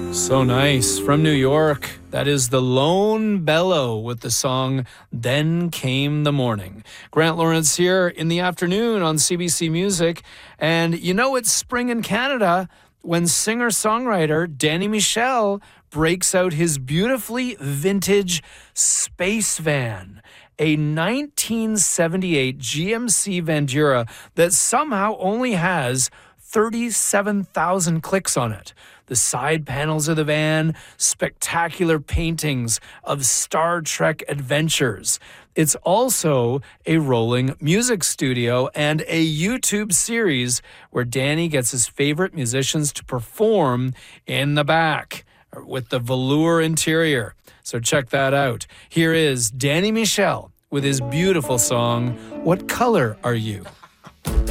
So nice. From New York, that is the Lone Bellow with the song Then Came the Morning. Grant Lawrence here in the afternoon on CBC Music. And you know it's spring in Canada when singer-songwriter Danny Michel breaks out his beautifully vintage space van. A 1978 GMC Vandura that somehow only has 37,000 clicks on it. The side panels of the van, spectacular paintings of Star Trek adventures. It's also a rolling music studio and a YouTube series where Danny gets his favorite musicians to perform in the back with the velour interior. So check that out. Here is Danny Michel with his beautiful song, What Color Are You?